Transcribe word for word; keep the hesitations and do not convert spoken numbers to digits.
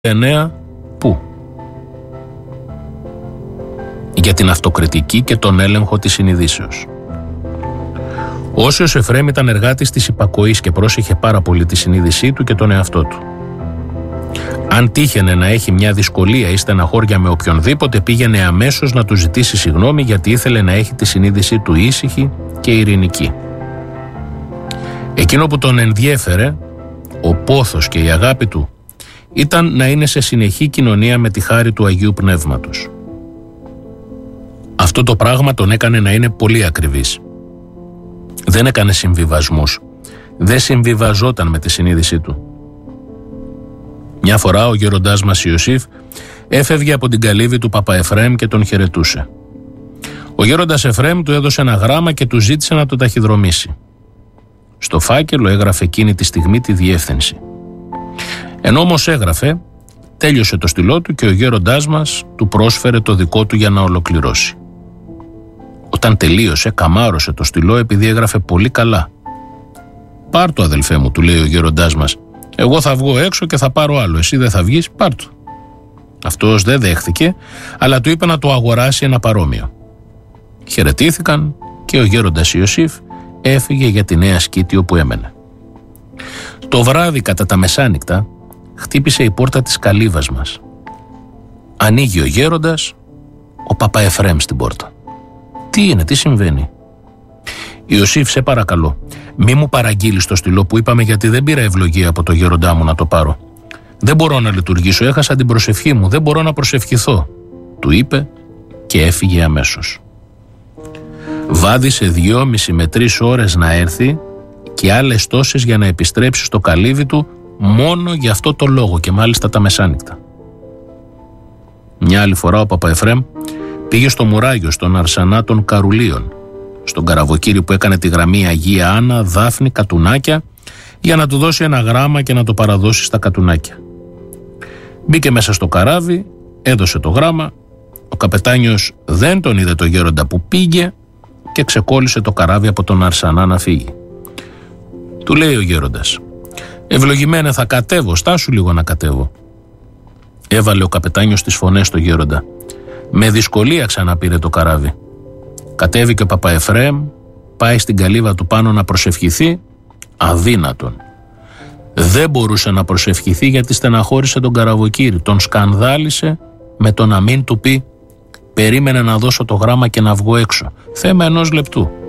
εννέα πού? Για την αυτοκριτική και τον έλεγχο της συνειδήσεως. Όσιος Εφραίμ ήταν εργάτης της υπακοής και πρόσεχε πάρα πολύ τη συνείδησή του και τον εαυτό του. Αν τύχαινε να έχει μια δυσκολία ή στεναχώρια με οποιονδήποτε, πήγαινε αμέσως να του ζητήσει συγγνώμη, γιατί ήθελε να έχει τη συνείδησή του ήσυχη και ειρηνική. Εκείνο που τον ενδιέφερε, ο πόθος και η αγάπη του, ήταν να είναι σε συνεχή κοινωνία με τη χάρη του Αγίου Πνεύματος. Αυτό το πράγμα τον έκανε να είναι πολύ ακριβής. Δεν έκανε συμβιβασμούς. Δεν συμβιβαζόταν με τη συνείδησή του. Μια φορά ο γέροντάς μας Ιωσήφ έφευγε από την καλύβη του Παπα Εφραίμ και τον χαιρετούσε. Ο γέροντας Εφραίμ του έδωσε ένα γράμμα και του ζήτησε να το ταχυδρομήσει. Στο φάκελο έγραφε εκείνη τη στιγμή τη διεύθυνση. Ενώ όμως έγραφε, τέλειωσε το στυλό του και ο γέροντάς μας του πρόσφερε το δικό του για να ολοκληρώσει. Όταν τελείωσε, καμάρωσε το στυλό επειδή έγραφε πολύ καλά. «Πάρ' το, αδελφέ μου», του λέει ο γέροντάς μας. «Εγώ θα βγω έξω και θα πάρω άλλο. Εσύ δεν θα βγεις, πάρ' το». Αυτός δεν δέχθηκε, αλλά του είπε να το αγοράσει ένα παρόμοιο. Χαιρετήθηκαν και ο γέροντας Ιωσήφ έφυγε για τη νέα σκήτη όπου έμενε. Το βράδυ κατά τα μεσάνυχτα χτύπησε η πόρτα της καλύβας μας. Ανοίγει ο γέροντας, ο Παπα Εφραίμ στην πόρτα. «Τι είναι, τι συμβαίνει?» «Ιωσήφ, σε παρακαλώ, μη μου παραγγείλεις το στυλό που είπαμε, γιατί δεν πήρα ευλογία από το γέροντά μου να το πάρω. Δεν μπορώ να λειτουργήσω, έχασα την προσευχή μου, δεν μπορώ να προσευχηθώ», του είπε και έφυγε αμέσως. Βάδισε δυόμιση με τρεις ώρες να έρθει και άλλες τόσες για να επιστρέψει στο καλύβι του, μόνο για αυτό το λόγο, και μάλιστα τα μεσάνυχτα. Μια άλλη φορά ο Παπα Εφραίμ πήγε στο Μουράγιο, στον Αρσανά των Καρουλίων, στον καραβοκύρη που έκανε τη γραμμή Αγία Άννα, Δάφνη, Κατουνάκια, για να του δώσει ένα γράμμα και να το παραδώσει στα Κατουνάκια. Μπήκε μέσα στο καράβι, έδωσε το γράμμα, ο καπετάνιος δεν τον είδε το γέροντα που πήγε και ξεκόλλησε το καράβι από τον Αρσανά να φύγει. Του λέει ο γέροντας: «Ευλογημένε, θα κατέβω, στάσου λίγο να κατέβω». Έβαλε ο καπετάνιος τις φωνές στο γέροντα. Με δυσκολία ξαναπήρε το καράβι. Κατέβηκε ο Παπα Εφραίμ, πάει στην καλύβα του πάνω να προσευχηθεί, αδύνατον. Δεν μπορούσε να προσευχηθεί γιατί στεναχώρησε τον καραβοκύρη, τον σκανδάλισε με το να μην του πει «Περίμενε να δώσω το γράμμα και να βγω έξω. Θέμα ενός λεπτού».